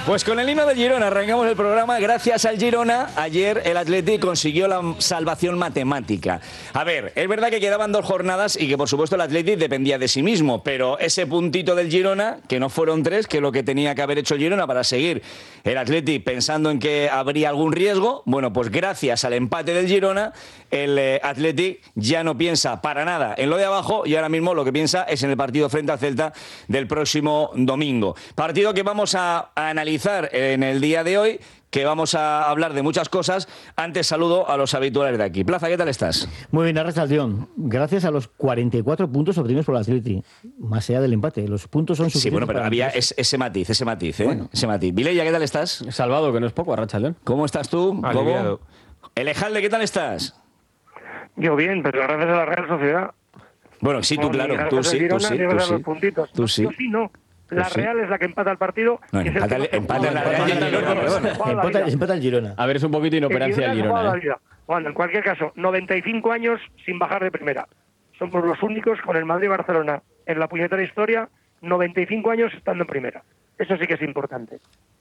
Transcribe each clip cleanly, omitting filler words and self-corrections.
Pues con el himno de Girona arrancamos el programa. Gracias al Girona, ayer el Athletic consiguió la salvación matemática. A ver, es verdad que quedaban 2 jornadas y que por supuesto el Athletic dependía de sí mismo, pero ese puntito del Girona, que no fueron 3, que es lo que tenía que haber hecho el Girona para seguir el Athletic pensando en que habría algún riesgo, bueno, pues gracias al empate del Girona, el Athletic ya no piensa para nada en lo de abajo y ahora mismo lo que piensa es en el partido frente al Celta del próximo domingo. Partido que vamos a analizar en el día de hoy, que vamos a hablar de muchas cosas. Antes saludo a los habituales de aquí. Plaza, ¿qué tal estás? Muy bien, Arrachaldeón. Gracias a los 44 puntos obtenidos por el Atleti, más allá del empate. Los puntos son suficientes. Sí, bueno, pero había ese matiz, ¿eh? Bueno. Ese matiz. Vilella, ¿qué tal estás? Salvado, que no es poco, Arrachaldeón. ¿Cómo estás tú? Aliviado. Elejalde, ¿qué tal estás? Yo bien, pero gracias a la Real Sociedad. Bueno, sí, tú claro, tú sí, tú sí, tú sí. Tú sí. Yo sí, no. La Real es la que empata el partido. No, empata la Real y el Girona, perdón. Empata el Girona. A ver, es un poquito inoperancia el Girona. Bueno, en cualquier caso, 95 años sin bajar de primera. Somos los únicos con el Madrid y Barcelona en la puñetera historia, 95 años estando en primera. Eso sí que es importante.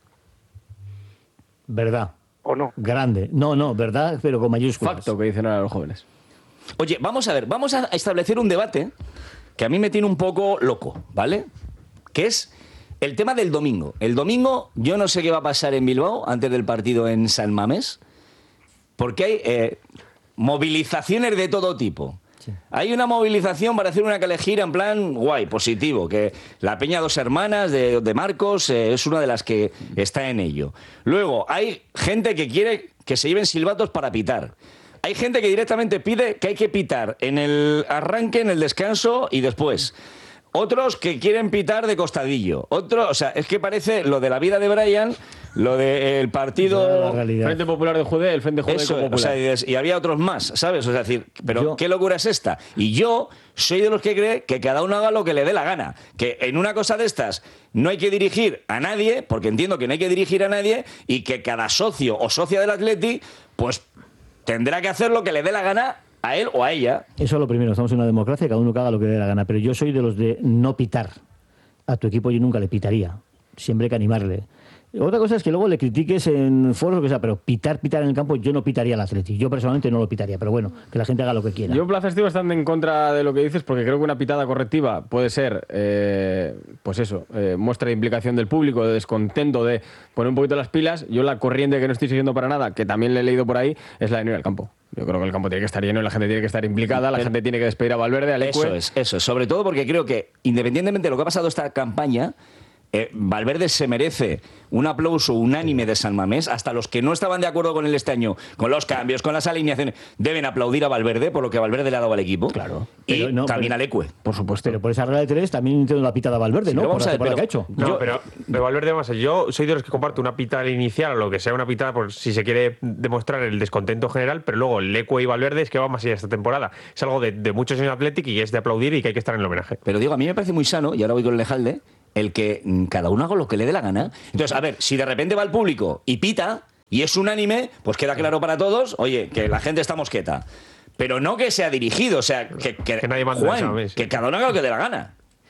Verdad. ¿O no? Grande. No, verdad, pero con mayúsculas. Facto, que dicen ahora los jóvenes. Oye, vamos a ver, vamos a establecer un debate que a mí me tiene un poco loco, ¿vale? Que es el tema del domingo. El domingo yo no sé qué va a pasar en Bilbao antes del partido en San Mamés, porque hay movilizaciones de todo tipo. Sí. Hay una movilización para hacer una calejira en plan guay, positivo, que la Peña Dos Hermanas de Marcos es una de las que está en ello. Luego, hay gente que quiere que se lleven silbatos para pitar. Hay gente que directamente pide que hay que pitar en el arranque, en el descanso y después. Otros que quieren pitar de costadillo. Otros, o sea, es que parece lo de la vida de Brian, lo del partido Frente Popular de Judea, el Frente Judaico Popular. O sea, y había otros más, ¿sabes? O sea, decir, pero ¿qué locura es esta? Y yo soy de los que cree que cada uno haga lo que le dé la gana. Que en una cosa de estas no hay que dirigir a nadie, porque entiendo que no hay que dirigir a nadie, y que cada socio o socia del Atleti, pues tendrá que hacer lo que le dé la gana a él o a ella. Eso es lo primero, estamos en una democracia, cada uno que haga lo que le dé la gana, pero yo soy de los de no pitar. A tu equipo yo nunca le pitaría, siempre hay que animarle. Otra cosa es que luego le critiques en foros, que sea, pero pitar en el campo, yo no pitaría al Atleti. Yo personalmente no lo pitaría, pero bueno, que la gente haga lo que quiera. Yo, Plaza, estoy bastante en contra de lo que dices, porque creo que una pitada correctiva puede ser, pues eso, muestra de implicación del público, de descontento, de poner un poquito las pilas. Yo la corriente que no estoy siguiendo para nada, que también le he leído por ahí, es la de no ir al campo. Yo creo que el campo tiene que estar lleno, la gente tiene que estar implicada, la gente tiene que despedir a Valverde, a Leque. Eso es, sobre todo porque creo que, independientemente de lo que ha pasado esta campaña, Valverde se merece un aplauso unánime de San Mamés. Hasta los que no estaban de acuerdo con él este año, con los cambios, con las alineaciones, deben aplaudir a Valverde por lo que Valverde le ha dado al equipo. Claro. Y también a Leque, por supuesto. Pero por esa regla de 3 también entiendo la pitada a Valverde, sí, ¿no? Vamos a ver, por lo que ha hecho. No, pero Valverde, vamos a ver, yo soy de los que comparto una pitada inicial o lo que sea una pitada por si se quiere demostrar el descontento general, pero luego Leque y Valverde es que va más allá esta temporada. Es algo de muchos años en Athletic y es de aplaudir y que hay que estar en el homenaje. Pero digo, a mí me parece muy sano, y ahora voy con el Lejalde, el que cada uno haga lo que le dé la gana. Entonces, a ver, si de repente va el público y pita, y es unánime, pues queda claro para todos, oye, que la gente está mosqueta. Pero no que sea dirigido, o sea, que nadie manda Juan, que cada uno haga lo que le dé la gana.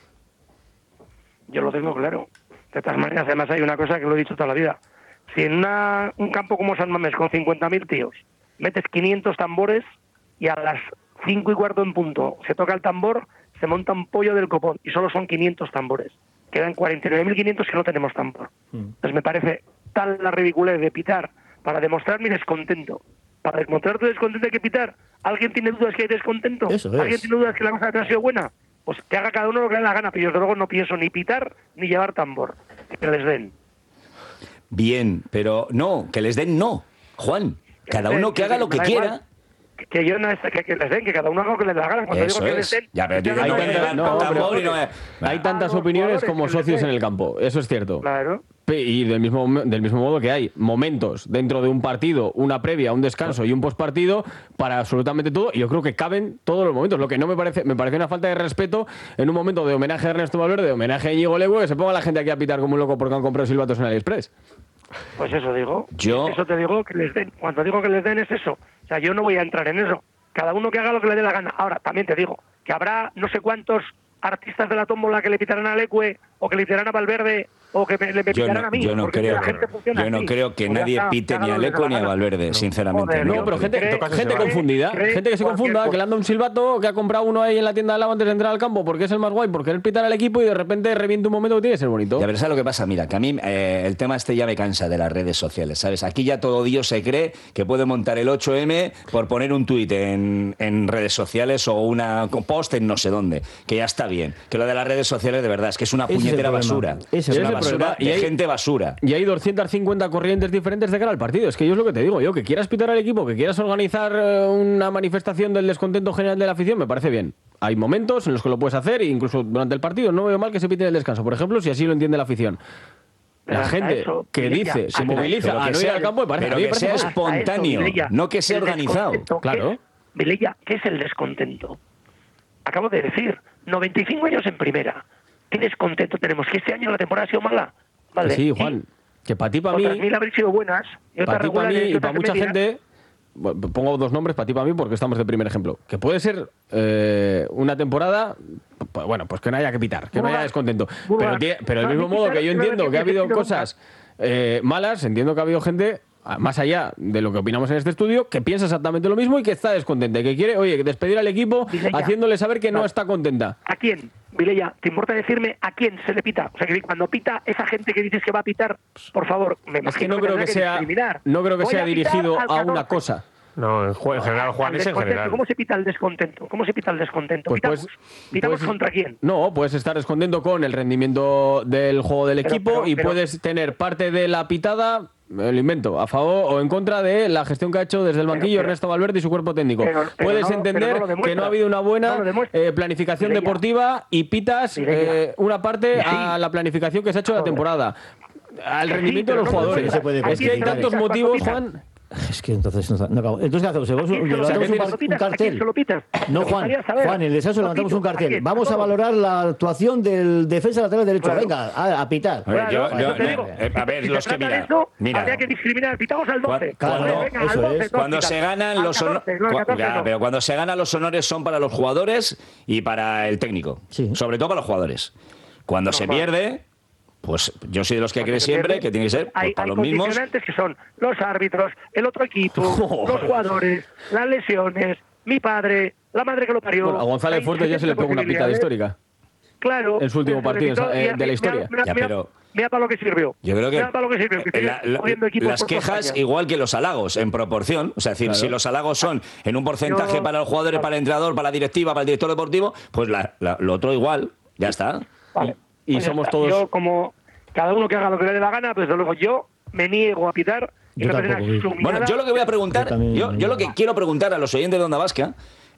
Yo lo tengo claro. De todas maneras, además hay una cosa que lo he dicho toda la vida. Si en un campo como San Mamés con 50.000 tíos metes 500 tambores y a las 5:15 en punto se toca el tambor, se monta un pollo del copón y solo son 500 tambores. Quedan 49.500 que no tenemos tambor. Entonces me parece tal la ridiculez de pitar para demostrar mi descontento. Para demostrar tu descontento hay que pitar. ¿Alguien tiene dudas que hay descontento? ¿Alguien tiene dudas que la cosa no ha sido buena? Pues que haga cada uno lo que le dé la gana, pero yo desde luego no pienso ni pitar ni llevar tambor. Que les den. Bien, pero no, que les den no. Juan, cada uno que haga lo que quiera. Que yo no es que les den, que cada uno haga lo que les dé la gana. Cuando digo que les den, ya, pero hay tantas opiniones como socios en el campo, eso es cierto. Claro. Y del mismo modo que hay momentos dentro de un partido, una previa, un descanso y un postpartido para absolutamente todo, y yo creo que caben todos los momentos. Lo que no me parece una falta de respeto en un momento de homenaje a Ernesto Valverde, de homenaje a Íñigo Leque, que se ponga la gente aquí a pitar como un loco porque han comprado silbatos en AliExpress. Pues eso digo. Eso te digo que les den. Cuando digo que les den es eso. O sea, yo no voy a entrar en eso. Cada uno que haga lo que le dé la gana. Ahora, también te digo que habrá no sé cuántos artistas de la tómbola que le pitarán a Leque o que le pitarán a Valverde o que le pitaran a mí. Yo no porque creo, la gente funciona yo no así. creo que Pues ya nadie está, pite haga ni a lo que Leco le ni a dé la gana. Valverde, sinceramente. Joder, No, pero gente confundida, gente que se confunda, que le anda un silbato, que ha comprado uno ahí en la tienda de al lado antes de entrar al campo porque es el más guay, por querer pitar al equipo y de repente revienta un momento que tiene que ser bonito. Ya, pero ¿sabes lo que pasa? Mira, que a mí el tema este ya me cansa de las redes sociales, ¿sabes? Aquí ya todo Dios se cree que puede montar el 8M por poner un tuit en redes sociales o una post en no sé dónde, que ya está bien. Que lo de las redes sociales, de verdad, es que es una Ese es el puñetera problema. basura. Ese Es es una el basura problema. de Y hay- gente basura. Y hay 250 corrientes diferentes de cara al partido. Es que yo es lo que te digo, que quieras pitar al equipo, que quieras organizar una manifestación del descontento general de la afición, me parece bien. Hay momentos en los que lo puedes hacer, e incluso durante el partido. No veo mal que se pite en el descanso, por ejemplo, si así lo entiende la afición. Pero La hasta gente eso, que Vilella, dice, se hasta moviliza eso, a no ir al campo, me parece, pero a mí me que parece sea mal. espontáneo, Vilella, no que sea el organizado. descontento, Claro. ¿qué es? Vilella, ¿qué es el descontento? Acabo de decir, 95 años en primera. ¿Qué descontento tenemos? ¿Que este año la temporada ha sido mala? Vale. Sí, Juan, que para ti, para Otras mí, 1000 habrán sido buenas y otras para ti, para mí regulares y otras para mucha medias. gente, bueno, pongo dos nombres para ti, para mí, porque estamos de primer ejemplo. Que puede ser una temporada, bueno, pues que no haya que pitar, que no haya descontento. Pero del mismo modo que yo entiendo que ha habido cosas malas, entiendo que ha habido gente, más allá de lo que opinamos en este estudio, que piensa exactamente lo mismo y que está descontenta y que quiere, oye, despedir al equipo Vilella. haciéndole saber que no está contenta. ¿A quién? Vilella, ¿te importa decirme a quién se le pita? O sea, que cuando pita esa gente que dices que va a pitar, por favor, me Es imagino que no creo tendrá que sea, discriminar. no creo que Voy sea a pitar dirigido al a una 14. cosa. No, en general, Juan, Al es en descontento. general. ¿Cómo se pita el descontento? ¿Cómo se pita el descontento? Pues ¿Pitamos puedes- contra quién? No, puedes estar descontento con el rendimiento del juego del equipo y pero- puedes tener parte de la pitada, lo invento, a favor o en contra de la gestión que ha hecho desde el banquillo pero- Ernesto Valverde y su cuerpo técnico. pero Puedes no- entender pero no lo que demuestra. no ha habido una buena No lo demuestra. planificación Vilella. deportiva y pitas Vilella. una parte Sí. a la planificación que se ha hecho de la Joder. temporada. Al Sí, rendimiento pero de los no lo jugadores. se puede Es que hay criticar. tantos Cuando motivos, pitas. Juan. Es que entonces no acabo. Entonces, ¿qué hacemos? ¿A quién se lo Levantamos pitas? un ¿A quién se cartel. lo pitas? No, Me Juan, gustaría saber. Juan, en el descanso levantamos un ¿A cartel. quién? Vamos a todos. valorar la actuación del defensa lateral derecho. Claro. Venga, a pitar. A ver, yo- Claro, yo- te digo, a ver, si los se que trata de mira, eso, mira. habría que discriminar. Pitamos al 12. Claro, Joder, venga, al eso 12, es. no Cuando pitas. se ganan Al los 14, no, al 14 no. pero cuando se ganan los honores son para los jugadores y para el técnico. Sí. Sobre todo para los jugadores. Cuando se Normal. pierde, pues yo soy de los que Cuando cree se siempre pierde, que tiene que ser pues, hay para los mismos. condicionantes que son los árbitros, el otro equipo, los jugadores, las lesiones, mi padre, la madre que lo parió. Bueno, a González Hay Fuertes ya se le pegó una pitada posibilidades. histórica. Claro. En su último se partido repitió, de la mira, historia. Mira, Ya, pero- mira para lo que sirvió. Yo creo que, Mira para lo que sirvió. Que estoy jodiendo equipos las por quejas, España. igual que los halagos, en proporción. O sea, es decir, Claro. si los halagos son en un porcentaje Yo- para los jugadores, para el entrenador, para la directiva, para el director deportivo, pues lo otro igual. Ya está. Vale. Y Pues ya somos está. todos- Yo, como cada uno que haga lo que le dé la gana, pues desde luego yo me niego a pitar. y Yo me parece tampoco, una Vic. subminada. Bueno, yo lo que voy a preguntar, Yo también, yo lo que quiero preguntar a los oyentes de Onda Vasca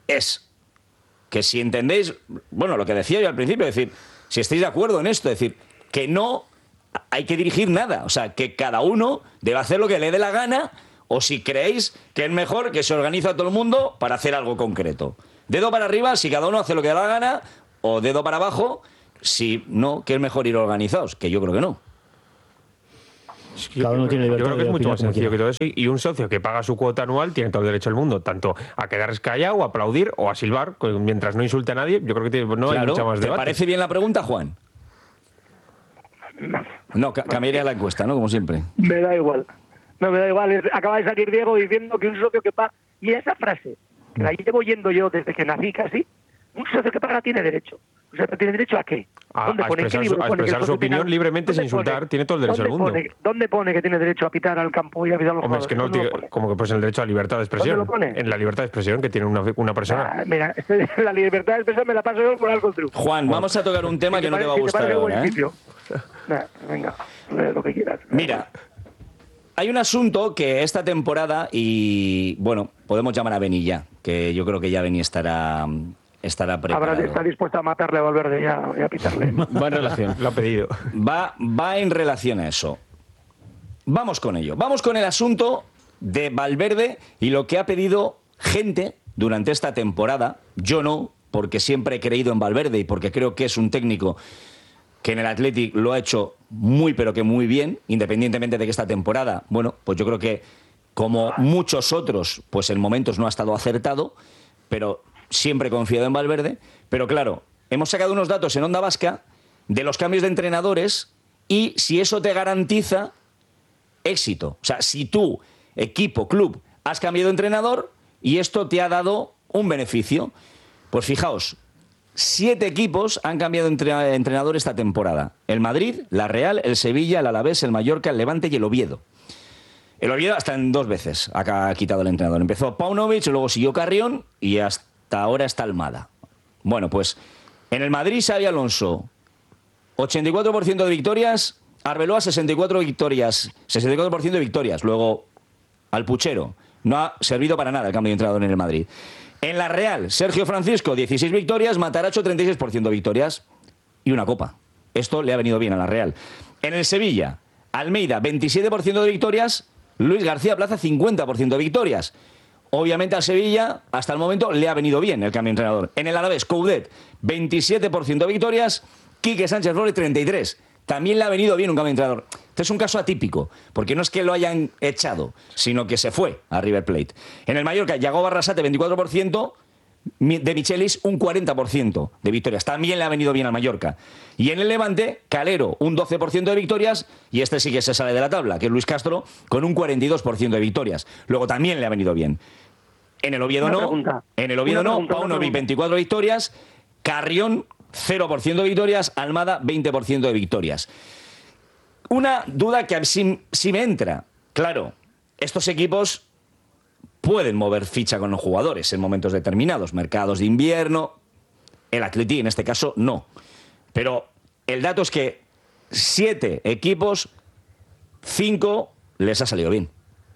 es que si entendéis, bueno, lo que decía yo al principio, es decir, si estáis de acuerdo en esto, es decir, que no hay que dirigir nada, o sea, que cada uno debe hacer lo que le dé la gana, o si creéis que es mejor que se organiza todo el mundo para hacer algo concreto. Dedo para arriba si cada uno hace lo que le da la gana, o dedo para abajo si no, que es mejor ir organizados, que yo creo que no. Cada uno tiene Yo libertad creo que de es mucho opinar más como sencillo quiera. que todo eso. Y un socio que paga su cuota anual tiene todo el derecho del mundo, tanto a quedarse callado, a aplaudir o a silbar, mientras no insulte a nadie. Yo creo que no hay Claro, mucha más ¿te debate. parece bien la pregunta, Juan? No, cambiaría la encuesta, ¿no? Como siempre. Me da igual. No, me da igual. Acaba de salir Diego diciendo que un socio que paga... Mira esa frase, que la llevo oyendo yo desde que nací casi. Un socio que paga tiene derecho. O sea, ¿tiene derecho a qué? A ¿Dónde pone? ¿En qué expresar libro a pone que el expresar su socio opinión tenga- libremente sin ¿dónde pone? insultar. Tiene todo el derecho del ¿Dónde mundo. pone? ¿Dónde pone que tiene derecho a pitar al campo y a pisar a los Hombre, es que no jugadores? ¿Dónde tiene, lo pone? como que pues en el derecho a la libertad de expresión. ¿Dónde lo pone? En la libertad de expresión que tiene una persona. Ah, mira, la libertad de expresión me la paso yo por algo truco. Juan, vamos a tocar un tema que no te va a gustar ahora, ¿eh? Venga, lo que quieras. Mira, hay un asunto que esta temporada, y bueno, podemos llamar a Beni ya, que yo creo que ya Beni estará preparado. Está dispuesta a matarle a Valverde y a pitarle. Va en relación. Lo ha pedido. Va en relación a eso. Vamos con ello. Vamos con el asunto de Valverde y lo que ha pedido gente durante esta temporada. Yo no, porque siempre he creído en Valverde y porque creo que es un técnico que en el Athletic lo ha hecho muy, pero que muy bien, independientemente de que esta temporada, bueno, pues yo creo que como muchos otros, pues en momentos no ha estado acertado, pero siempre he confiado en Valverde. Pero claro, hemos sacado unos datos en Onda Vasca de los cambios de entrenadores y si eso te garantiza éxito. O sea, si tú, equipo, club, has cambiado de entrenador y esto te ha dado un beneficio. Pues fijaos, 7 equipos han cambiado de entrenador esta temporada. El Madrid, la Real, el Sevilla, el Alavés, el Mallorca, el Levante y el Oviedo. El Oviedo hasta en 2 veces ha quitado el entrenador. Empezó Paunovic, luego siguió Carrión y hasta ahora está Almada. Bueno, pues en el Madrid, Xabi Alonso, 84% de victorias, Arbeloa 64 victorias, 64% de victorias. Luego al Puchero, no ha servido para nada el cambio de entrenador en el Madrid. En la Real, Sergio Francisco, 16 victorias, Mataracho 36% de victorias y una copa. Esto le ha venido bien a la Real. En el Sevilla, Almeida, 27% de victorias, Luis García Plaza, 50% de victorias. Obviamente al Sevilla, hasta el momento, le ha venido bien el cambio de entrenador. En el Alavés, Coudet, 27% de victorias, Quique Sánchez Flores, 33%. También le ha venido bien un cambio de entrenador. Este es un caso atípico, porque no es que lo hayan echado, sino que se fue a River Plate. En el Mallorca, Yago Barrasate, 24%, de Michelis, un 40% de victorias. También le ha venido bien al Mallorca. Y en el Levante, Calero, un 12% de victorias, y este sí que se sale de la tabla, que es Luis Castro, con un 42% de victorias. Luego también le ha venido bien. En el Oviedo no, Paunovic, 24 victorias, Carrión, 0% de victorias, Almada 20% de victorias. Una duda que sí me entra. Claro, estos equipos pueden mover ficha con los jugadores en momentos determinados, mercados de invierno. El Atleti en este caso no. Pero el dato es que 7 equipos, 5 les ha salido bien.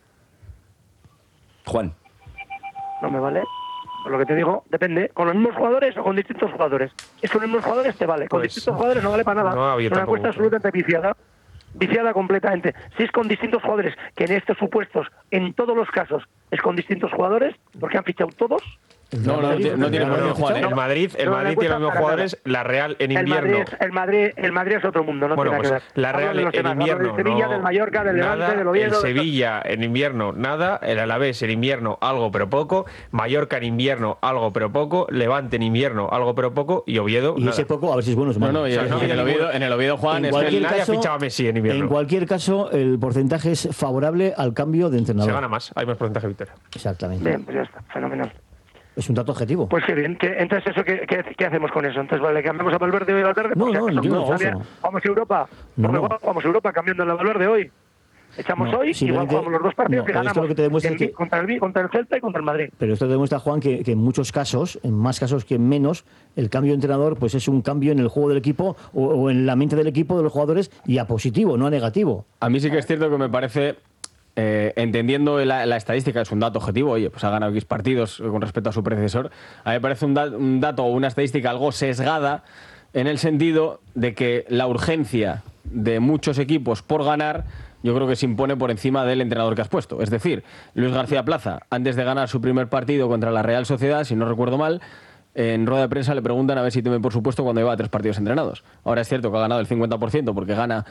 Juan. No me vale. Por lo que te digo, depende. ¿Con los mismos jugadores o con distintos jugadores? Es con los mismos jugadores te vale. Con Pues, distintos jugadores no vale para nada. no, es una encuesta absolutamente viciada. Viciada completamente. Si es con distintos jugadores, que en estos supuestos, en todos los casos, es con distintos jugadores, porque han fichado todos. No tiene por qué, Juan. El Madrid tiene los mismos jugadores, la Real en invierno. El Madrid es otro mundo, no Bueno, tiene pues nada que ver. la Real Hablo de los en demás, hablo invierno, del Sevilla, no, del Mallorca, del Levante, nada. del Oviedo. El Sevilla en invierno, nada. El Alavés en invierno, algo pero poco. Mallorca en invierno, algo pero poco. Levante en invierno, algo pero poco. Y Oviedo, Y nada. ese poco, a ver si es bueno o es malo. No, y en el Oviedo, Juan, En es cualquier que Nadie ha caso- fichado a Messi en invierno. En cualquier caso, el porcentaje es favorable al cambio de entrenador. Se gana más, hay más porcentaje de victoria. Exactamente. Bien, pues ya está, fenomenal. Es un dato objetivo. Pues qué bien. Entonces, ¿qué hacemos con eso? Entonces, vale, cambiamos a Valverde hoy a la tarde. No, Pues, no, ¿acaso yo no vamos hago a- eso. Vamos a Europa. Vamos a Europa cambiando a Valverde hoy. Echamos No, hoy y simplemente- jugamos los dos partidos no, que esto ganamos. lo que te demuestra es que- contra el Celta y contra el Madrid. Pero esto demuestra, Juan, que en muchos casos, en más casos que en menos, el cambio de entrenador pues es un cambio en el juego del equipo o en la mente del equipo, de los jugadores, y a positivo, no a negativo. A mí sí que es cierto que me parece, entendiendo la estadística, es un dato objetivo, oye, pues ha ganado X partidos con respecto a su predecesor, a mí me parece un dato o una estadística algo sesgada en el sentido de que la urgencia de muchos equipos por ganar, yo creo que se impone por encima del entrenador que has puesto. Es decir, Luis García Plaza, antes de ganar su primer partido contra la Real Sociedad, si no recuerdo mal, en rueda de prensa le preguntan a ver si teme por supuesto cuando lleva 3 partidos entrenados. Ahora es cierto que ha ganado el 50% porque gana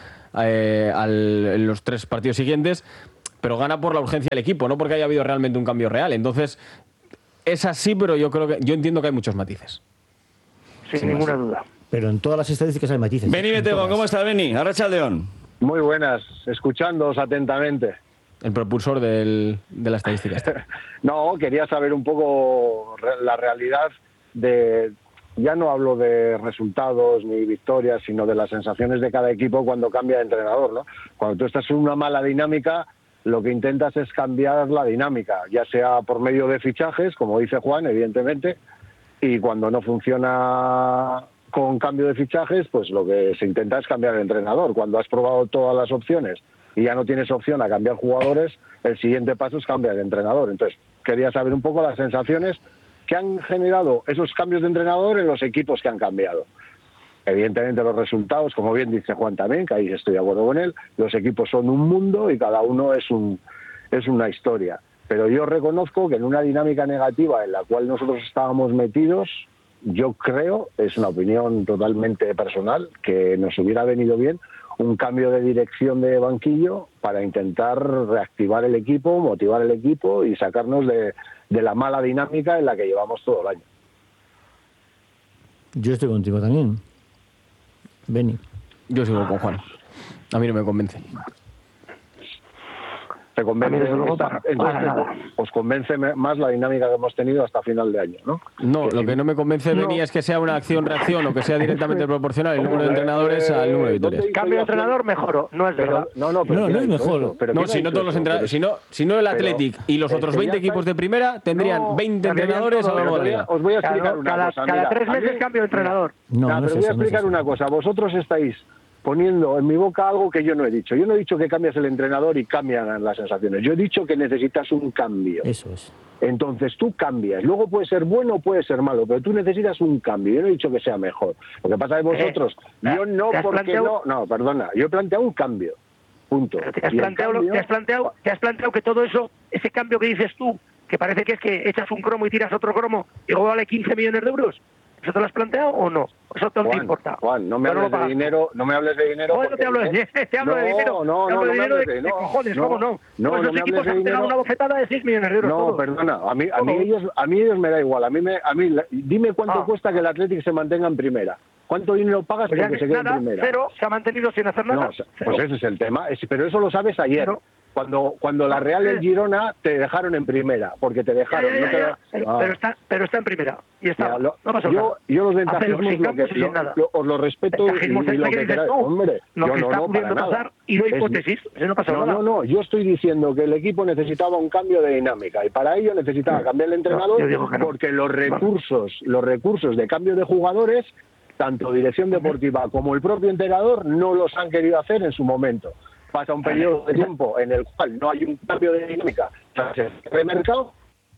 en los 3 partidos siguientes, pero gana por la urgencia del equipo, no porque haya habido realmente un cambio real. Entonces, es así, pero yo entiendo que hay muchos matices. Sin ninguna duda. Pero en todas las estadísticas hay matices. Beni En Betego, todas. ¿cómo estás, Beni? Arratsaldeon. Muy buenas, escuchándoos atentamente. El propulsor de la estadística. No, quería saber un poco la realidad de, ya no hablo de resultados ni victorias, sino de las sensaciones de cada equipo cuando cambia de entrenador, ¿no? Cuando tú estás en una mala dinámica, lo que intentas es cambiar la dinámica, ya sea por medio de fichajes, como dice Juan, evidentemente, y cuando no funciona con cambio de fichajes, pues lo que se intenta es cambiar el entrenador. Cuando has probado todas las opciones y ya no tienes opción a cambiar jugadores, el siguiente paso es cambiar de entrenador. Entonces, quería saber un poco las sensaciones que han generado esos cambios de entrenador en los equipos que han cambiado. Evidentemente los resultados, como bien dice Juan también, que ahí estoy de acuerdo con él, los equipos son un mundo y cada uno es una historia. Pero yo reconozco que en una dinámica negativa en la cual nosotros estábamos metidos, yo creo, es una opinión totalmente personal, que nos hubiera venido bien un cambio de dirección de banquillo para intentar reactivar el equipo, motivar el equipo y sacarnos de la mala dinámica en la que llevamos todo el año. Yo estoy contigo también. Beni. Yo sigo con Juan. A mí no me convence. ¿Te convence? A mí, desde luego, para nada. Os convence más la dinámica que hemos tenido hasta final de año, ¿no? No, lo que no me convence, Beni, es que sea una acción-reacción o que sea directamente proporcional el número de entrenadores al número de victorias. Cambio de entrenador, mejoro. No es verdad. No, No, no es mejor. No, si no todos los entrenadores, si no el Athletic y los otros 20 equipos de primera tendrían 20 entrenadores a lo largo de la liga. Os voy a explicar una cosa. Cada mira, 3 a mí- meses cambio de entrenador. No, Nah, no es pero voy a eso, no es explicar eso. una cosa. Vosotros estáis poniendo en mi boca algo que yo no he dicho. Yo no he dicho que cambias el entrenador y cambian las sensaciones. Yo he dicho que necesitas un cambio. Eso es. Entonces tú cambias. Luego puede ser bueno o puede ser malo, pero tú necesitas un cambio. Yo no he dicho que sea mejor. Lo que pasa es que vosotros, yo no, ¿te has porque planteado? no, perdona. Yo he planteado un cambio. Punto. Pero te has Y el planteado cambio- que todo eso, ese cambio que dices tú, que parece que es que echas un cromo y tiras otro cromo y luego vale 15 millones de euros. ¿Eso te lo has planteado o no? Eso no te importa. Juan, no me Pero hables lo de pagas. dinero, no me hables de dinero. No, no te hablo de dinero, te hablo de dinero. No, Te hablo de me dinero hables de no, cojones, ¿cómo no? No, Pues no los me equipos hables de han pegado dinero. una bofetada de 6 millones de euros. No, todos. perdona, a mí Todos. ellos me da igual. Dime cuánto cuesta que el Athletic se mantenga en primera. ¿Cuánto dinero pagas Pues ya porque que se quede nada, en primera? cero, se ha mantenido sin hacer nada. No, pues ese es el tema. Pero eso lo sabes ayer. Cero. Cuando la Real y el Girona te dejaron en primera, porque te dejaron. Ya, no te- ya. Ah. Pero está en primera. Y está. Mira, No pasó nada. yo los Hacelo, ventajismos sin cambios y sin nada. os lo respeto y Ventajismo lo es que dices queráis. tú, Hombre, lo yo que está no, pudiendo para nada. pasar y no hipótesis. Eso no pasa nada. No, yo estoy diciendo que el equipo necesitaba un cambio de dinámica y para ello necesitaba cambiar el entrenador yo digo que no. porque los recursos de cambio de jugadores, tanto dirección deportiva como el propio entrenador, no los han querido hacer en su momento. Pasa un periodo de tiempo en el cual no hay un cambio de dinámica tras el mercado.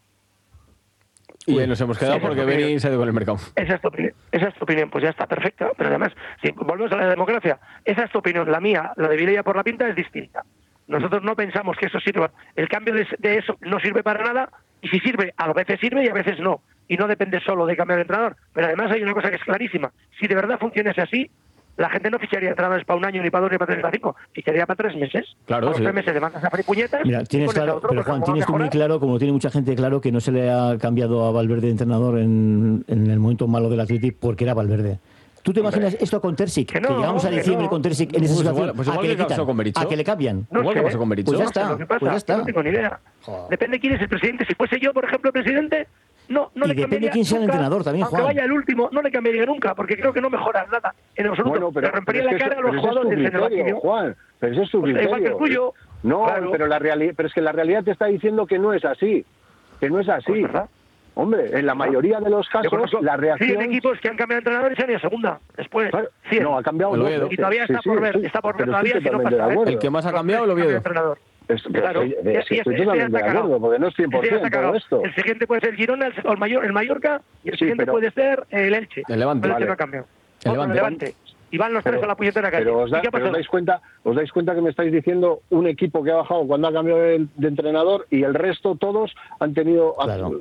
Y ahí nos hemos quedado Sí, porque eso Beni se ha ido con el mercado. Esa es tu opinión, pues ya está perfecta. Pero además, si volvemos a la democracia, esa es tu opinión. La mía, la de Vilella por la Pinta, es distinta. Nosotros no pensamos que eso sirva. El cambio de eso no sirve para nada, y si sirve, a veces sirve y a veces no. Y no depende solo de cambiar de entrenador. Pero además hay una cosa que es clarísima. Si de verdad funcionase así, la gente no ficharía entrenadores para un año, ni para 2, ni para 3, ni para 5. Ficharía para 3 meses. Claro, a los sí. 3 meses le mandas a freír puñetas. Mira, y tienes pones a claro, otro, pero porque Juan, como va a tienes tú muy mejorar, claro, como tiene mucha gente claro, que no se le ha cambiado a Valverde de entrenador en el momento malo del Athletic porque era Valverde. ¿Tú te imaginas esto con Terzic? Que no, que llegamos a que diciembre no. con Terzic en esa Pues situación. igual- pues a igual que que le quitan, pasó con Berizzo. a que le cambian. No Igual sé, que pasó con Berizzo. Pues ya no sé está, lo que pasa, pues ya está. No tengo ni idea. Joder. Depende quién es el presidente. Si fuese yo, por ejemplo, el presidente, no Y le depende cambiaría quién sea el nunca, entrenador también, aunque Juan. vaya el último, no le cambiaría nunca, porque creo que no mejora nada en absoluto. Bueno, pero le rompería pero la es que cara a eso- los pero ese es tu jugadores en el criterio, banquillo. Juan, pero ese es tu Pues criterio. igual que el tuyo. No, Claro. pero es que la realidad te está diciendo que no es así. Que no es así. Pues, ¿verdad? Hombre, en la mayoría de los Yo casos, conozco la 100 reacción... equipos que han cambiado de entrenador y se han ido a segunda. Después, Claro, 100. no, ha cambiado El dos Oviedo. veces. Y todavía está por ver, está por ver pero todavía estoy si no totalmente pasa, de acuerdo. El que más ha cambiado, el Los tres Oviedo. cambios de entrenador. Claro, Ese estoy ya totalmente está de cagado. acuerdo, porque no es Ese ya 100% está cagado. todo esto. El siguiente puede ser el Girona, el Mallorca, y el Sí, siguiente pero- puede ser el Elche. El Levante. Pero el Vale. no ha cambiado. El Otro Levante. Y van los tres a la puñetera calle. Pero ¿Y qué ha pero pasado? os dais cuenta que me estáis diciendo un equipo que ha bajado cuando ha cambiado de entrenador y el resto todos han tenido Claro.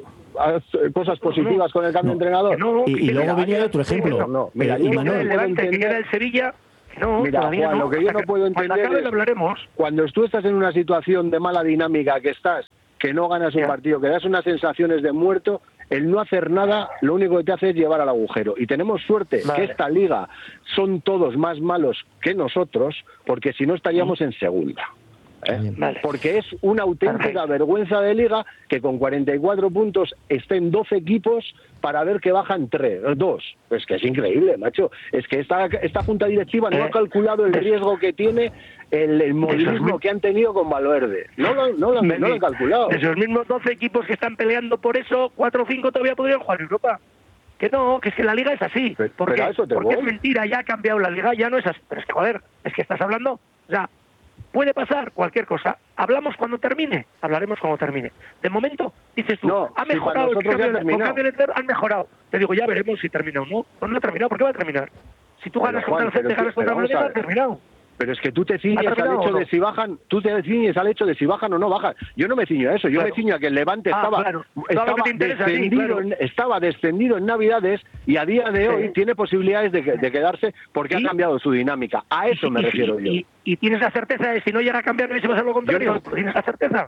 cosas positivas con el cambio de entrenador. Que no, Y que luego mira, viene otro ejemplo. No, mira, Y yo que Manuel, queda el puedo Levante, que entender- queda el Sevilla. No, Mira, todavía Juan, no. lo que yo Hasta no puedo cuando entender acabe es- lo hablaremos. Cuando tú estás en una situación de mala dinámica que estás, que no ganas un Ya. partido, que das unas sensaciones de muerto, el no hacer nada lo único que te hace es llevar al agujero. Y tenemos suerte Vale. que esta liga son todos más malos que nosotros, porque si no estaríamos en segunda. Vale. Porque es una auténtica Perfecto. vergüenza de liga que con 44 puntos estén 12 equipos para ver que bajan 2. Es que es increíble, macho. Es que esta junta directiva no ha calculado el riesgo que tiene el movilismo que han tenido con Valverde. No lo han calculado. De esos mismos 12 equipos que están peleando por eso, 4 o 5 todavía podrían jugar en Europa. Que no, que es que la liga es así. Pero Porque, a eso te porque voy. es mentira, ya ha cambiado la liga, ya no es así. Pero es que, joder, es que estás hablando... O sea, puede pasar cualquier cosa. Hablamos cuando termine, hablaremos cuando termine. De momento, dices tú, No, ha si para mejorado el nosotros ya ha cambio, terminado. con cambio de entrenador, han mejorado. Te digo, ya veremos si termina o no. Pues no ha terminado, ¿por qué va a terminar? Si tú ganas Juan, contra el Celta, pero ganas contra el vamos Madrid, a no ha ver. terminado. Pero es que tú te ciñes al terminado hecho o no? de si bajan, tú te ciñes al hecho de si bajan o no bajan. Yo no me ciño a eso, yo Claro. me ciño a que el Levante Claro. Todo lo que te interesa a ti, claro. estaba descendido en Navidades y a día de hoy tiene posibilidades de quedarse porque ¿Y? ha cambiado su dinámica. A eso me refiero yo. Y tienes la certeza de si no llega a cambiar no hubiese pasado lo contrario. Yo no- ¿Tienes la certeza?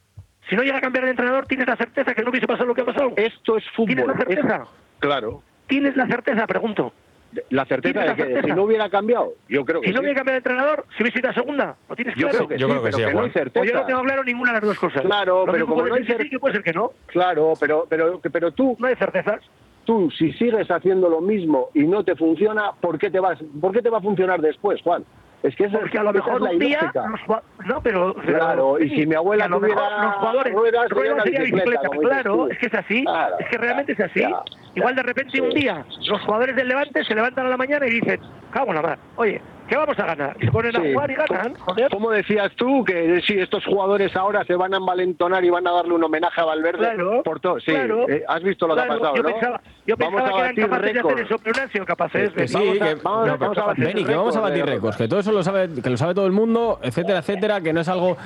Si no llega a cambiar de entrenador, tienes la certeza que no hubiese pasado lo que ha pasado. Esto es ¿Tienes fútbol. la certeza? Claro. ¿Tienes la certeza? Pregunto. La certeza de que certeza. si no hubiera cambiado, yo creo que Si no sí. hubiera cambiado de entrenador, si hubiese ido a segunda, ¿lo tienes Yo claro? creo que Yo sí, creo que pero sí, que no Juan. hay certeza. Pues yo no tengo claro ninguna de las dos cosas. Claro, Lo pero mismo como puede no hay ser que sí, que puede ser que no. Claro, pero tú, No hay certezas. tú, si sigues haciendo lo mismo y no te funciona, ¿por qué te va a funcionar después, Juan? Es que esa, Porque a lo esa mejor es la un día... ilógica. No, pero... Claro, y si mi abuela que a lo mejor tuviera los jugadores, ruedas, sería una sería bicicleta, como dices claro, tú. es que es así, Claro, es que realmente es así. ya, Igual de repente un día los jugadores del Levante se levantan a la mañana y dicen, cago en la mar, oye, ¿qué vamos a ganar? Y se ponen a Sí. jugar y ganan, joder. ¿Cómo decías tú que si estos jugadores ahora se van a envalentonar y van a darle un homenaje a Valverde? Claro, Por todo, sí, claro, has visto lo que ha claro. pasado, Yo ¿no? pensaba Vamos a que eran batir capaces de hacer récord. eso, pero no han sido capaces. Que sí, vamos a batir Beni, que vamos a batir récord, récords, que todo eso lo sabe todo el mundo, etcétera, etcétera, que no es algo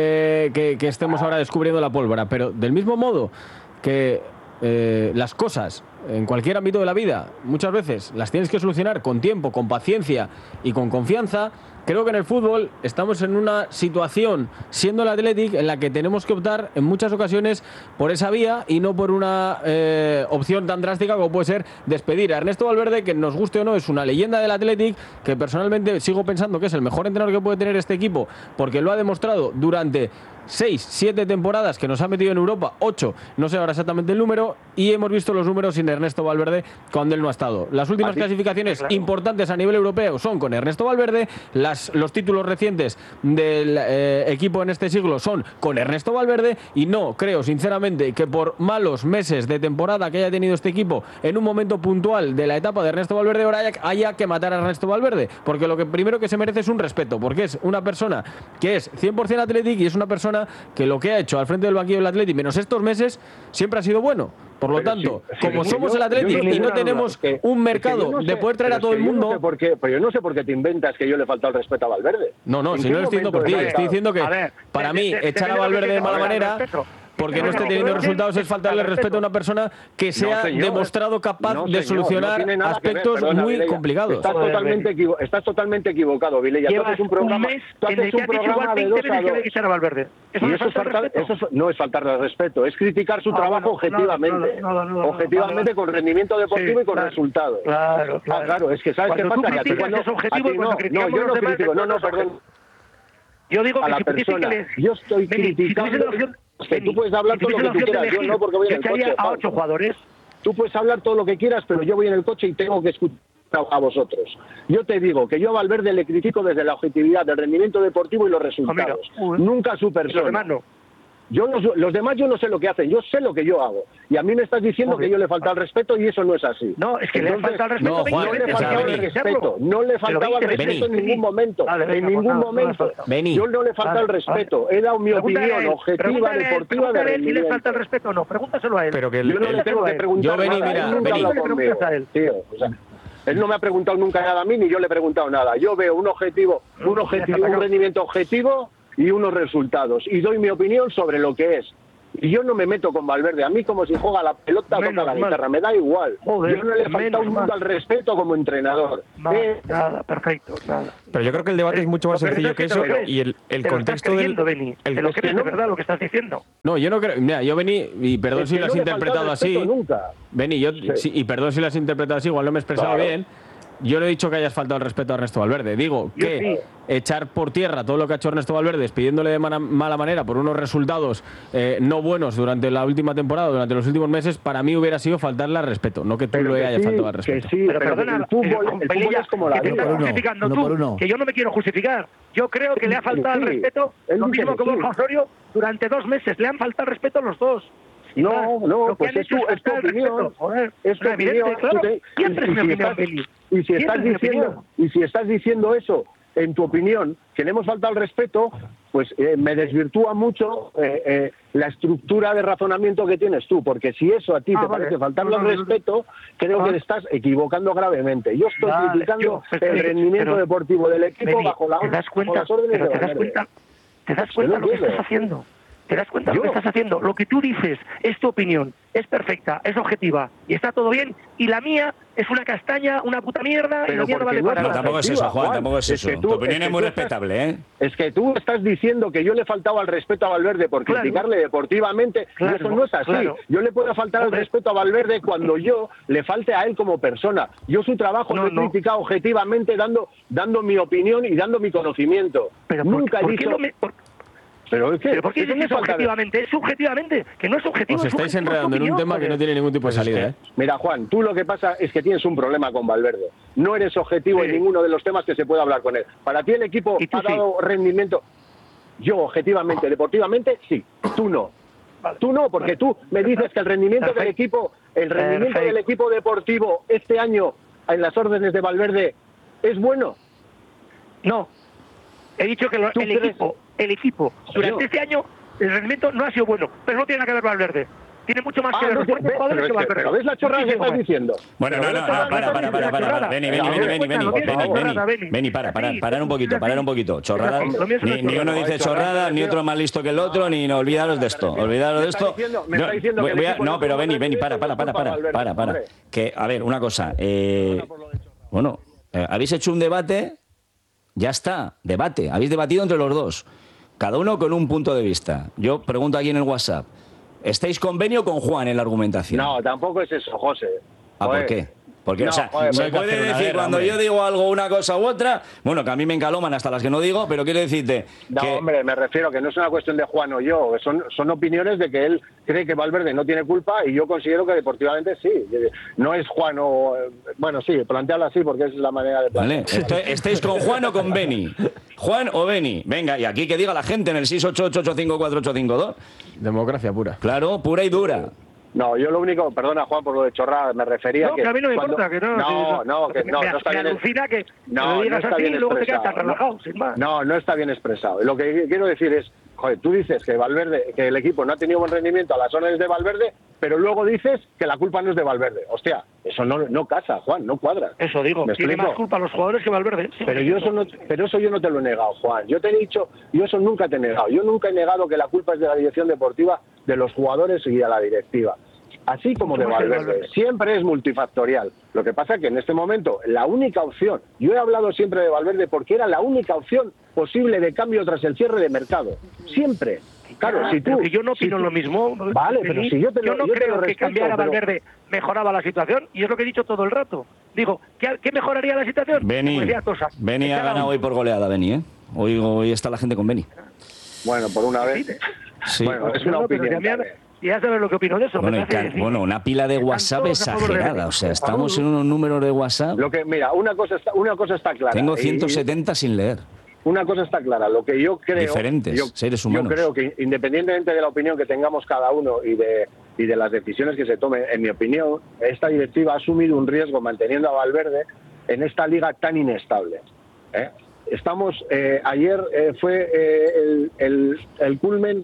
que estemos ahora descubriendo la pólvora, pero del mismo modo que las cosas en cualquier ámbito de la vida muchas veces las tienes que solucionar con tiempo, con paciencia y con confianza. Creo que en el fútbol estamos en una situación, siendo el Athletic, en la que tenemos que optar en muchas ocasiones por esa vía y no por una opción tan drástica como puede ser despedir a Ernesto Valverde, que nos guste o no es una leyenda del Athletic, que personalmente sigo pensando que es el mejor entrenador que puede tener este equipo, porque lo ha demostrado durante 6, 7 temporadas que nos ha metido en Europa, 8, no sé ahora exactamente el número, y hemos visto los números sin Ernesto Valverde cuando él no ha estado. Las últimas clasificaciones importantes a nivel europeo son con Ernesto Valverde, los títulos recientes del equipo en este siglo son con Ernesto Valverde, y no creo sinceramente que por malos meses de temporada que haya tenido este equipo en un momento puntual de la etapa de Ernesto Valverde ahora haya que matar a Ernesto Valverde, porque lo que primero que se merece es un respeto, porque es una persona que es 100% Athletic y es una persona que lo que ha hecho al frente del banquillo del Athletic menos estos meses siempre ha sido bueno. Por lo tanto, como somos el Athletic y no tenemos un mercado de poder traer a todo el mundo... Pero yo no sé por qué te inventas que yo le he faltado el respeto a Valverde. No, si no lo estoy diciendo por ti, estoy diciendo que para mí echar a Valverde de mala manera porque no esté teniendo resultados es faltarle respeto a una persona que se ha demostrado capaz de solucionar aspectos muy complicados. Estás totalmente equivocado, Vilella. Tú haces un programa, de 2 a 2. Que echar a Valverde. Y eso no es faltarle al respeto, es criticar su trabajo objetivamente. Objetivamente con rendimiento deportivo y con resultados. Claro, es que ¿sabes qué pasa? Cuando tú criticas es objetivo y cuando criticamos yo no los demás, critico, perdón. Yo digo A que la si persona, que yo estoy criticando... Que tú puedes hablar todo lo que tú quieras, yo no, porque voy en el coche. A 8 jugadores. Tú puedes hablar todo lo que quieras, pero yo voy en el coche y tengo que escuchar a vosotros. Yo te digo que yo a Valverde le critico desde la objetividad del rendimiento deportivo y los resultados. Nunca a su persona. Los demás no. Los demás yo no sé lo que hacen, yo sé lo que yo hago. Y a mí me estás diciendo que yo le falta el respeto y eso no es así. No, es que le falta el respeto. No, Juan, no le faltaba el respeto, no le faltaba el respeto en ningún momento. En ningún momento. Yo no le falta el respeto. He dado mi opinión objetiva, deportiva de rendimiento. Si le falta el respeto o no, pregúntaselo a él. Pero que Yo no le tengo que preguntar nada. Él no me ha preguntado nunca nada a mí, ni yo le he preguntado nada. Yo veo un rendimiento objetivo y unos resultados. Y doy mi opinión sobre lo que es. Y yo no me meto con Valverde. A mí, como si juega la pelota, toca la guitarra. Me da igual. Yo no le he faltado un mundo al respeto como entrenador. Nada, perfecto, nada. Pero yo creo que el debate es mucho más sencillo que eso y el contexto del... ¿Te lo crees de verdad lo que estás diciendo? No, yo no creo... Mira, yo Beni, y perdón si lo has interpretado así... Beni, y perdón si lo has interpretado así, igual no me he expresado bien. Yo no he dicho que hayas faltado el respeto a Ernesto Valverde. Digo que echar por tierra todo lo que ha hecho Ernesto Valverde, despidiéndole de mala manera por unos resultados no buenos durante la última temporada, durante los últimos meses, para mí hubiera sido faltarle al respeto, no que tú le hayas faltado al respeto. Pero perdona, el fútbol es como la vida. Te estás justificando tú, que yo no me quiero justificar. Yo creo que le ha faltado el respeto, lo mismo que Borja Osorio, durante 2 meses. Le han faltado el respeto a los dos. No, pues es tu opinión. Es tu opinión. Siempre es mi opinión, Beli. Y si estás diciendo eso, en tu opinión, que le hemos faltado el respeto, pues me desvirtúa mucho la estructura de razonamiento que tienes tú, porque si eso a ti te parece faltarle el respeto, creo que te estás equivocando gravemente. Yo estoy criticando el rendimiento deportivo del equipo bajo las órdenes de Valverde. ¿Te das cuenta lo que estás haciendo? ¿Te das cuenta de lo que estás haciendo? Lo que tú dices es tu opinión. es perfecta, es objetiva y está todo bien, y la mía es una castaña, una puta mierda, y Pero la mía no porque vale no para No, nada. tampoco es eso, Juan, tampoco es eso. Tu opinión es muy respetable, ¿eh? Es que tú estás diciendo que yo le he faltado al respeto a Valverde por Claro. criticarle deportivamente, Claro, y eso no es así. claro. Yo le puedo faltar al respeto a Valverde cuando yo le falte a él como persona. Yo su trabajo lo he criticado objetivamente, dando mi opinión y dando mi conocimiento. Pero Nunca he ¿por qué dicho... no me- por- ¿Pero es que ¿Pero por qué eso dices me falta- objetivamente? Es subjetivamente, que no es objetivo. Os es estáis subjetivo, es enredando en un opinión, tema que joder. no tiene ningún tipo de salida, ¿eh? Mira, Juan, tú lo que pasa es que tienes un problema con Valverde. No eres objetivo en ninguno de los temas que se pueda hablar con él. Para ti el equipo ¿Y tú ha dado rendimiento. Yo, objetivamente, deportivamente, sí. Tú no. Vale. Tú no, porque tú me dices que el rendimiento del equipo, del equipo deportivo este año en las órdenes de Valverde es bueno. No. He dicho que ¿Tú crees? el equipo, durante Joder. este año, el rendimiento no ha sido bueno, pero no tiene nada que ver Valverde. Tiene mucho más que ver los buenos jugadores que Valverde. pero ¿ves la chorrada que Muchísimo estás más. diciendo? Bueno, no, para. Vení, parar un poquito. Chorradas. Ni uno dice chorradas, ni otro más listo que el otro, ni no, olvidaros de esto. Olvidaros de esto. No, pero vení, para. Que, a ver, una cosa. Bueno, habéis hecho un debate, ya está, debate. Habéis debatido entre los dos. Cada uno con un punto de vista. Yo pregunto aquí en el WhatsApp. ¿Estáis convenio con Juan en la argumentación? No, tampoco es eso, José. ¿Por Joder. qué? Porque, No, o sea, joder, se hay que puede hacer una decir guerra, cuando hombre. yo digo algo, una cosa u otra, bueno, que a mí me encaloman hasta las que no digo, pero quiero decirte No, que... hombre, me refiero que no es una cuestión de Juan o yo, son opiniones de que él cree que Valverde no tiene culpa y yo considero que deportivamente sí. No es Juan o... Bueno, sí, plantearlo así porque es la manera de Vale, plantearlo. ¿estáis con Juan o con Beni? ¿Juan o Beni? Venga, y aquí que diga la gente en el 688854852. Democracia pura. Claro, pura y dura. No, yo lo único, perdona Juan por lo de chorrada, me refería No, que... que a mí no me cuando- importa, que no. No, que no, me, no está me bien... alucina que No, lo digas no está así y bien luego te quedas tan expresado. relajado, sin más. No está bien expresado. Lo que quiero decir es, joder, tú dices que Valverde, que el equipo no ha tenido buen rendimiento a las órdenes de Valverde, pero luego dices que la culpa no es de Valverde. Hostia, eso no casa, Juan, no cuadra. Eso digo, ¿Me tiene explico? más culpa los jugadores que Valverde. Sí, Pero eso yo no te lo he negado, Juan. Yo te he dicho, yo eso nunca te he negado. Yo nunca he negado que la culpa es de la dirección deportiva, de los jugadores y de la directiva. Así como de Valverde. Siempre es multifactorial. Lo que pasa es que en este momento la única opción, yo he hablado siempre de Valverde porque era la única opción posible de cambio tras el cierre de mercado. Siempre. Claro, si pero tú... que yo no opino lo mismo. Vale, pero si yo te lo no yo te creo lo que respeto, cambiar a pero- Valverde mejoraba la situación, y es lo que he dicho todo el rato. Digo, ¿qué mejoraría la situación? Beni Pues ya, Tosa. ha ganado hoy por goleada, Beni, ¿eh? Hoy está la gente con Beni. Bueno, por una vez... Sí. Bueno, es una Pero opinión. ya sabes lo que opino de eso. Bueno, me parece decir. una pila de Están WhatsApp todos a favor de exagerada. Beni. O sea, estamos en unos números de WhatsApp. Lo que, mira, una cosa está clara. Tengo Y- 170 sin leer. Una cosa está clara, lo que yo creo... Diferentes seres humanos. Yo creo que independientemente de la opinión que tengamos cada uno y de las decisiones que se tomen, en mi opinión, esta directiva ha asumido un riesgo manteniendo a Valverde en esta liga tan inestable. Estamos... ayer fue el culmen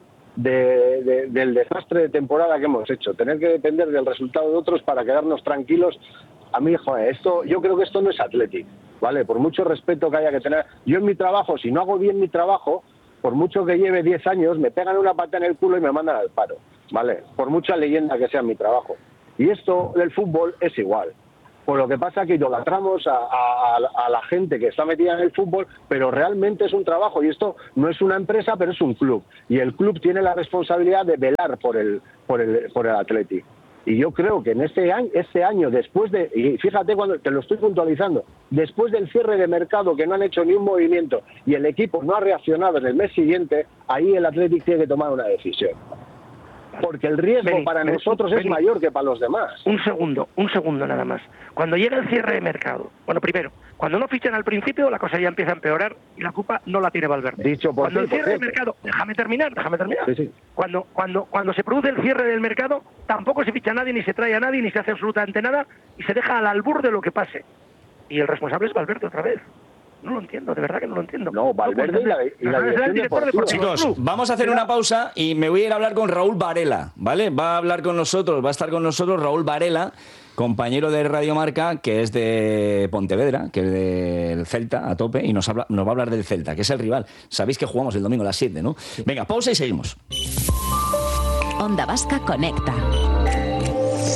del desastre de temporada que hemos hecho. Tener que depender del resultado de otros para quedarnos tranquilos. A mí, joder, yo creo que esto no es Athletic, ¿vale? Por mucho respeto que haya que tener. Yo en mi trabajo, si no hago bien mi trabajo, por mucho que lleve 10 años, me pegan una pata en el culo y me mandan al paro, ¿vale? Por mucha leyenda que sea mi trabajo. Y esto del fútbol es igual. Por lo que pasa que idolatramos a la gente que está metida en el fútbol, pero realmente es un trabajo y esto no es una empresa, pero es un club. Y el club tiene la responsabilidad de velar por el Athletic. Y yo creo que en este año, después de, y fíjate cuando te lo estoy puntualizando, después del cierre de mercado que no han hecho ni un movimiento y el equipo no ha reaccionado en el mes siguiente, ahí el Athletic tiene que tomar una decisión. Porque el riesgo para nosotros es mayor que para los demás. Un segundo nada más. Cuando llega el cierre de mercado, bueno, primero, cuando no fichan al principio, la cosa ya empieza a empeorar y la culpa no la tiene Valverde. Dicho por cuando ti, el cierre por del cierto. mercado, déjame terminar. Sí, sí. Cuando se produce el cierre del mercado, tampoco se ficha a nadie, ni se trae a nadie, ni se hace absolutamente nada, y se deja al albur de lo que pase. Y el responsable es Valverde otra vez. No lo entiendo, de verdad que no lo entiendo. No, Valverde y la dirección deportiva. Chicos, vamos a hacer una pausa y me voy a ir a hablar con Raúl Varela, ¿vale? Va a estar con nosotros Raúl Varela, compañero de Radio Marca, que es de Pontevedra, que es del Celta a tope, y nos va a hablar del Celta, que es el rival. Sabéis que jugamos el domingo a las 7, ¿no? Venga, pausa y seguimos. Onda Vasca Conecta. Sociales.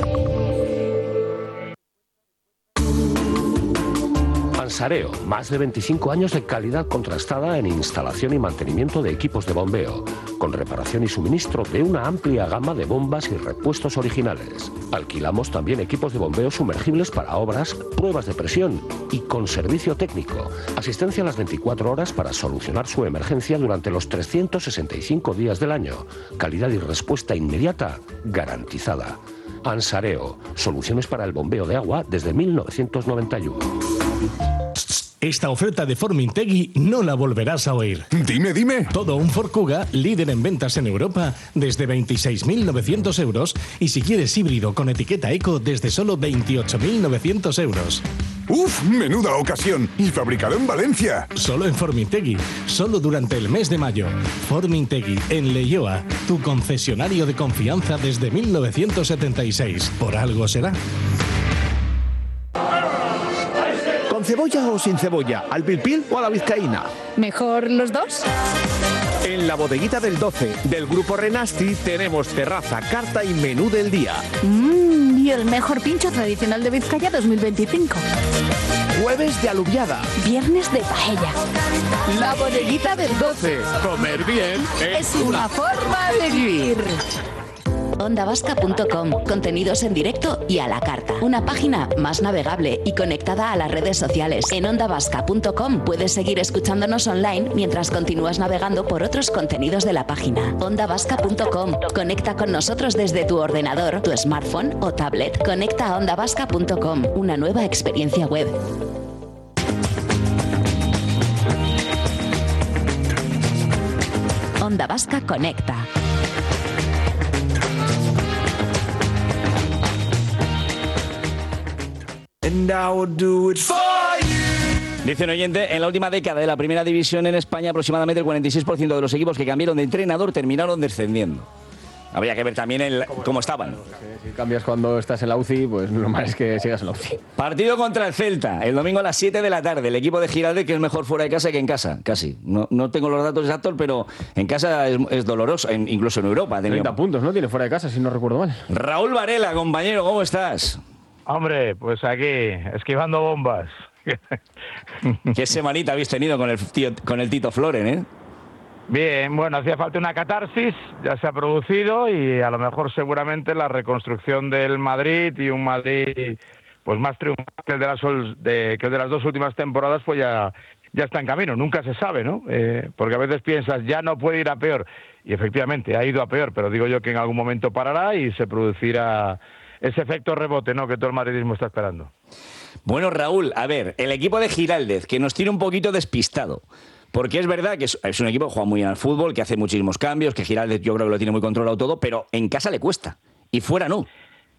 Ansareo, más de 25 años de calidad contrastada en instalación y mantenimiento de equipos de bombeo, con reparación y suministro de una amplia gama de bombas y repuestos originales. Alquilamos también equipos de bombeo sumergibles para obras, pruebas de presión y con servicio técnico. Asistencia a las 24 horas para solucionar su emergencia durante los 365 días del año. Calidad y respuesta inmediata garantizada. Ansareo, soluciones para el bombeo de agua desde 1991. Esta oferta de Formintegui no la volverás a oír. Dime. Todo un Ford Kuga, líder en ventas en Europa, desde 26.900 euros. Y si quieres híbrido con etiqueta eco, desde solo 28.900 euros. ¡Uf! ¡Menuda ocasión! Y fabricado en Valencia. Solo en Formintegui. Solo durante el mes de mayo. Formintegui, en Leioa. Tu concesionario de confianza desde 1976. Por algo será. ¿Con cebolla o sin cebolla? ¿Al pil pil o a la vizcaína? ¿Mejor los dos? En la bodeguita del 12 del Grupo Renasti tenemos terraza, carta y menú del día. Y el mejor pincho tradicional de Vizcaya 2025. Jueves de alubiada. Viernes de paella. La bodeguita del 12. Comer bien es una forma de vivir. ondavasca.com, contenidos en directo y a la carta. Una página más navegable y conectada a las redes sociales. En ondavasca.com puedes seguir escuchándonos online mientras continúas navegando por otros contenidos de la página. ondavasca.com, conecta con nosotros desde tu ordenador, tu smartphone o tablet. Conecta a ondavasca.com, una nueva experiencia web. Onda Vasca conecta. Dice un oyente, en la última década de la primera división en España, aproximadamente el 46% de los equipos que cambiaron de entrenador terminaron descendiendo. Habría que ver también cómo estaban. Si cambias cuando estás en la UCI, pues lo normal es que sigas en la UCI. Partido contra el Celta, el domingo a las 7 de la tarde. El equipo de Giraldez, que es mejor fuera de casa que en casa, casi. No tengo los datos exactos, pero en casa es doloroso, incluso en Europa. 30 puntos, ¿no? Tiene fuera de casa, si no recuerdo mal. Raúl Varela, compañero, ¿cómo estás? Hombre, pues aquí, esquivando bombas. ¿Qué semanita habéis tenido con el Tito Floren, eh? Bien, bueno, hacía falta una catarsis, ya se ha producido y a lo mejor seguramente la reconstrucción del Madrid y un Madrid pues más triunfante que el de las dos últimas temporadas, pues ya está en camino. Nunca se sabe, ¿no? Porque a veces piensas, ya no puede ir a peor. Y efectivamente, ha ido a peor, pero digo yo que en algún momento parará y se producirá ese efecto rebote, ¿no?, que todo el madridismo está esperando. Bueno, Raúl, a ver, el equipo de Giraldez, que nos tiene un poquito despistado. Porque es verdad que es un equipo que juega muy bien al fútbol, que hace muchísimos cambios, que Giraldez yo creo que lo tiene muy controlado todo, pero en casa le cuesta. Y fuera no.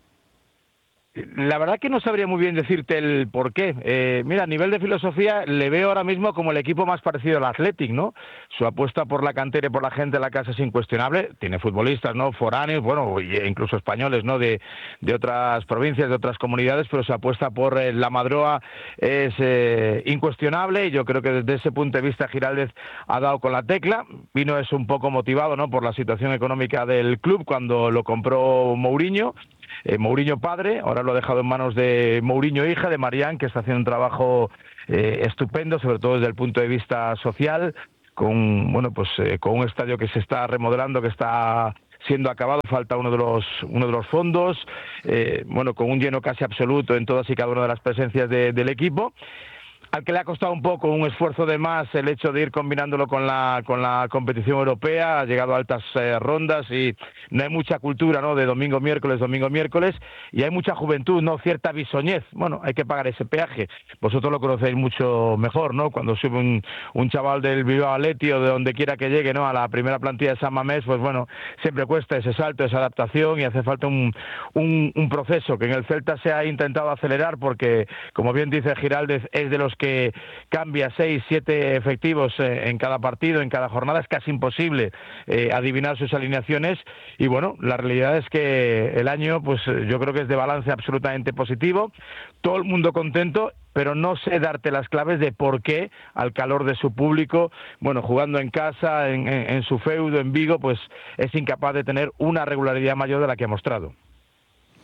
La verdad que no sabría muy bien decirte el por qué. Mira, a nivel de filosofía le veo ahora mismo como el equipo más parecido al Athletic, ¿no? Su apuesta por la cantera y por la gente de la casa es incuestionable. Tiene futbolistas, ¿no?, foráneos, bueno, incluso españoles, ¿no?, de otras provincias, de otras comunidades, pero su apuesta por la Madroa es incuestionable y yo creo que desde ese punto de vista Giraldez ha dado con la tecla. Vino eso un poco motivado, ¿no?, por la situación económica del club cuando lo compró Mourinho. Mourinho padre, ahora lo ha dejado en manos de Mourinho hija, de Marián, que está haciendo un trabajo estupendo, sobre todo desde el punto de vista social, con un estadio que se está remodelando, que está siendo acabado, falta uno de los fondos, con un lleno casi absoluto en todas y cada una de las presencias del equipo. Al que le ha costado un poco, un esfuerzo de más, el hecho de ir combinándolo con la competición europea. Ha llegado a altas rondas y no hay mucha cultura, ¿no?, de domingo, miércoles, y hay mucha juventud, ¿no?, cierta bisoñez. Bueno, hay que pagar ese peaje. Vosotros lo conocéis mucho mejor, ¿no? Cuando sube un chaval del Bilbao Athletic o de donde quiera que llegue, ¿no?, a la primera plantilla de San Mamés, pues bueno, siempre cuesta ese salto, esa adaptación y hace falta un proceso que en el Celta se ha intentado acelerar porque, como bien dice Giraldez, es de los que cambia 6, 7 efectivos en cada partido, en cada jornada. Es casi imposible adivinar sus alineaciones y bueno, la realidad es que el año, pues yo creo que es de balance absolutamente positivo, todo el mundo contento, pero no sé darte las claves de por qué, al calor de su público, bueno, jugando en casa, en su feudo, en Vigo, pues es incapaz de tener una regularidad mayor de la que ha mostrado.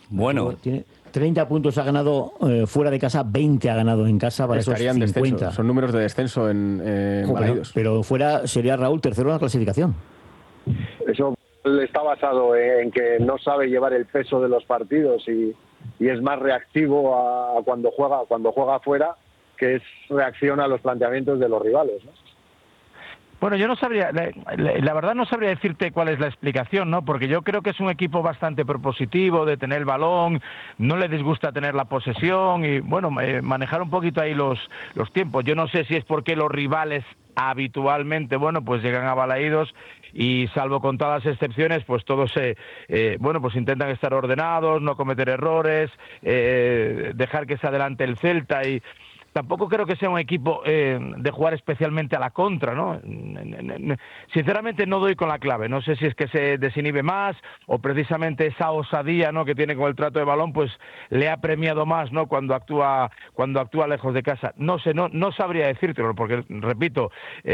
Bueno. Tiene 30 puntos, ha ganado fuera de casa, 20 ha ganado en casa para esos 50. Descenso. Son números de descenso en Balaidos. Pero fuera sería Raúl tercero en la clasificación. Eso está basado en que no sabe llevar el peso de los partidos y es más reactivo a cuando juega afuera, que es reacción a los planteamientos de los rivales, ¿no? Bueno, yo no sabría, la verdad no sabría decirte cuál es la explicación, ¿no? Porque yo creo que es un equipo bastante propositivo, de tener el balón, no le disgusta tener la posesión y, bueno, manejar un poquito ahí los tiempos. Yo no sé si es porque los rivales habitualmente, bueno, pues llegan a Balaidos y salvo contadas excepciones, pues todos pues intentan estar ordenados, no cometer errores, dejar que se adelante el Celta y... Tampoco creo que sea un equipo de jugar especialmente a la contra, ¿no? Sinceramente no doy con la clave. No sé si es que se desinhibe más o precisamente esa osadía, ¿no?, que tiene con el trato de balón, pues le ha premiado más, ¿no?, cuando actúa lejos de casa. No sé, no sabría decírtelo, porque, repito,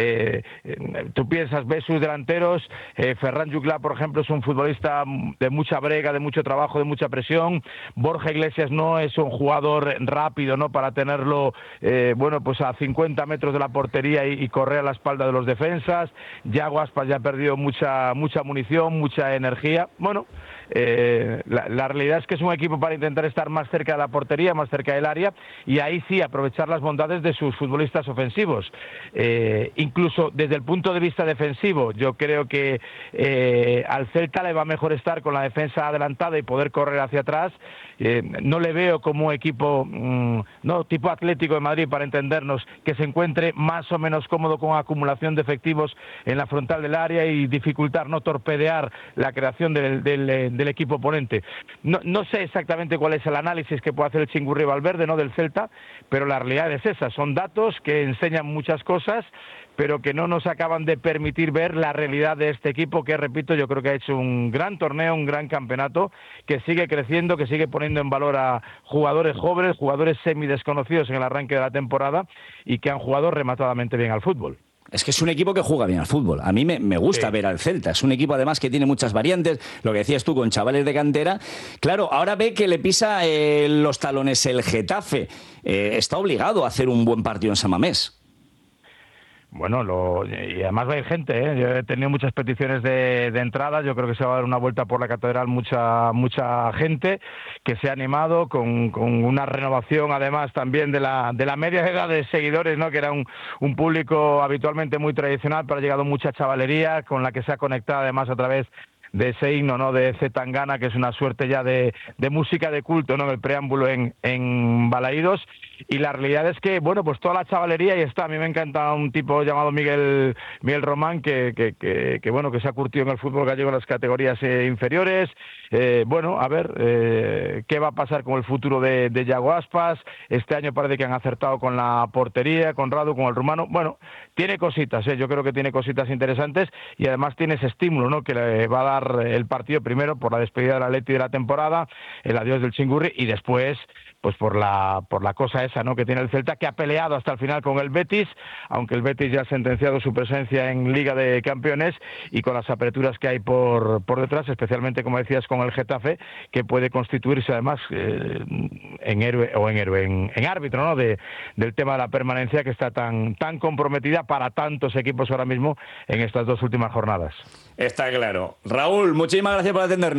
tú piensas, ves sus delanteros, Ferran Juclà, por ejemplo, es un futbolista de mucha brega, de mucho trabajo, de mucha presión. Borja Iglesias no es un jugador rápido, ¿no?, para tenerlo pues a 50 metros de la portería y correr a la espalda de los defensas. Yago Aspas ya ha perdido mucha munición, mucha energía. Bueno, la realidad es que es un equipo para intentar estar más cerca de la portería, más cerca del área, y ahí sí aprovechar las bondades de sus futbolistas ofensivos. Incluso desde el punto de vista defensivo, yo creo que al Celta le va mejor estar con la defensa adelantada y poder correr hacia atrás. No le veo como equipo tipo Atlético de Madrid, para entendernos, que se encuentre más o menos cómodo con acumulación de efectivos en la frontal del área y dificultar, no torpedear la creación del equipo oponente. No sé exactamente cuál es el análisis que puede hacer el Chingurri Valverde, ¿no?, del Celta, pero la realidad es esa. Son datos que enseñan muchas cosas, pero que no nos acaban de permitir ver la realidad de este equipo que, repito, yo creo que ha hecho un gran torneo, un gran campeonato, que sigue creciendo, que sigue poniendo en valor a jugadores jóvenes, jugadores semidesconocidos en el arranque de la temporada y que han jugado rematadamente bien al fútbol. Es que es un equipo que juega bien al fútbol. A mí me gusta ver al Celta. Es un equipo, además, que tiene muchas variantes. Lo que decías tú, con chavales de cantera. Claro, ahora ve que le pisa los talones el Getafe. Está obligado a hacer un buen partido en San Mamés. Bueno, y además va a ir gente, ¿eh? Yo he tenido muchas peticiones de entrada. Yo creo que se va a dar una vuelta por la catedral mucha gente que se ha animado con una renovación, además, también de la media edad de seguidores, ¿no?, que era un público habitualmente muy tradicional, pero ha llegado mucha chavalería con la que se ha conectado, además, a través de ese himno, ¿no?, de Zetangana, que es una suerte ya de música de culto, ¿no?, el preámbulo en Balaidos. Y la realidad es que, bueno, pues toda la chavalería ahí está. A mí me encanta un tipo llamado Miguel Román, que se ha curtido en el fútbol gallego en las categorías inferiores. Bueno, a ver qué va a pasar con el futuro de Yago Aspas. Este año parece que han acertado con la portería, con Radu, con el rumano. Bueno, tiene cositas, yo creo que tiene cositas interesantes y además tiene ese estímulo, ¿no?, que le va a dar el partido, primero por la despedida del Atleti de la temporada, el adiós del Chingurri, y después pues por la cosa esa, ¿no?, que tiene el Celta, que ha peleado hasta el final con el Betis, aunque el Betis ya ha sentenciado su presencia en Liga de Campeones, y con las aperturas que hay por detrás, especialmente, como decías, con el Getafe, que puede constituirse además en árbitro, ¿no?, del tema de la permanencia, que está tan comprometida para tantos equipos ahora mismo en estas dos últimas jornadas. Está claro. Raúl, muchísimas gracias por atendernos.